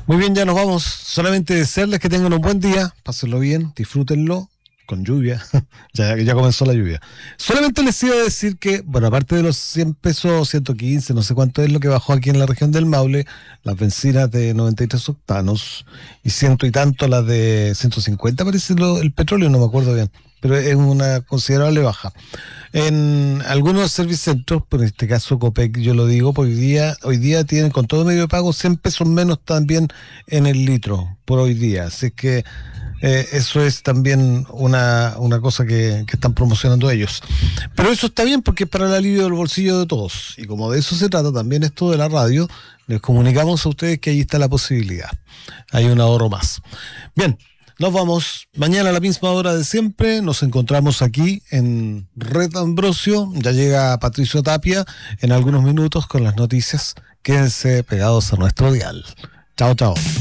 Muy bien, ya nos vamos. Solamente desearles que tengan un buen día, pásenlo bien, disfrútenlo, con lluvia, ya comenzó la lluvia. Solamente les iba a decir que, bueno, aparte de los 100 pesos, 115, no sé cuánto es lo que bajó aquí en la región del Maule, las bencinas de 93 octanos y ciento y tanto las de 150, parece el petróleo, no me acuerdo bien, pero es una considerable baja. En algunos service centros, por este caso Copec, yo lo digo, porque hoy día tienen con todo medio de pago 100 pesos menos también en el litro por hoy día, así que eso es también una cosa que están promocionando ellos. Pero eso está bien porque es para el alivio del bolsillo de todos. Y como de eso se trata también esto de la radio, les comunicamos a ustedes que ahí está la posibilidad. Hay un ahorro más. Bien, nos vamos. Mañana a la misma hora de siempre. Nos encontramos aquí en Red Ambrosio. Ya llega Patricio Tapia en algunos minutos con las noticias. Quédense pegados a nuestro dial. Chao, chao.